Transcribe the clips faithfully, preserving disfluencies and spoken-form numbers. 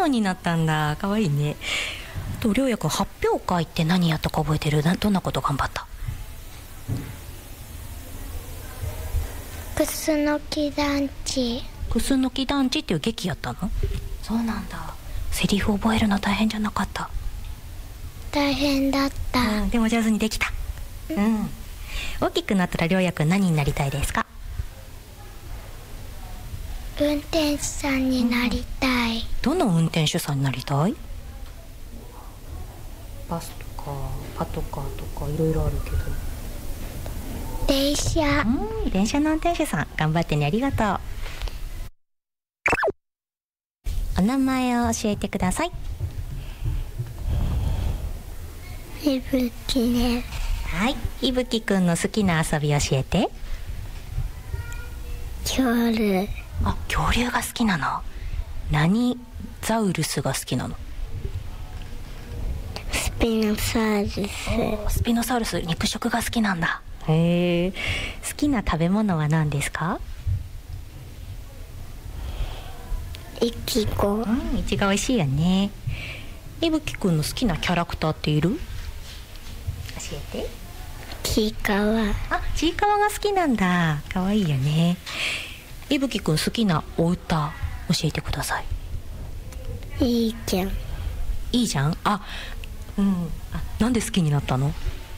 になったんだ。かわいいね。とりょうやくん、発表会って何やったか覚えてる？などんなこと頑張った？ クスノキ団地。 クスノキ団地っていう劇やったの？そうなんだ。セリフ覚えるの大変じゃなかった？ 大変だった、 うん、でも上手にできた。うん、大きくなったらりょうやくん何になりたいですか？ 運転手さんになりたい、うん、 どの運転手さんになりたい？バスとかパトカーとかいろいろあるけど。 電車。 うん、電車の運転手さん頑張ってね。ありがとう。お名前を教えてください。 いぶきね。 はい、いぶきくんの好きな遊び教えて。 恐竜。 あ、恐竜が好きなの？何ザウルスが好きなの？ スピノサウルス。 スピノサウルス、肉食が好きなんだ。へえ。好きな食べ物は何ですか？ いちご。 うん、いちご美味しいよね。いぶきくんの好きなキャラクターっている？教えて。 ちいかわ。 あ、ちいかわが好きなんだ。かわいいよね。いぶきくん好きなお歌教えてください。 いいじゃん。 いいじゃん。あ、うん。あ、なんで好きになったの？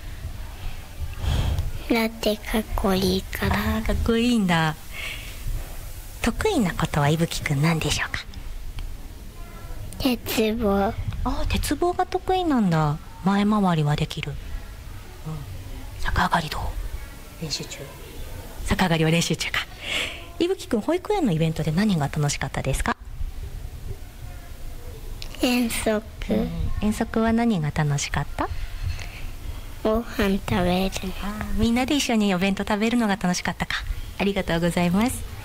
だってかっこいいから。 あ、かっこいいんだ。得意なことはいぶきくん何でしょうか？ 鉄棒。 あ、鉄棒が得意なんだ。前回りはできる？うん、逆上がりどう？練習中？逆上がりは練習中か。いぶきくん、保育園のイベントで何が楽しかったですか？ 遠足、うん、 遠足は何が楽しかった？ ご飯食べる。 あ、みんなで一緒にお弁当食べるのが楽しかったか。ありがとうございます。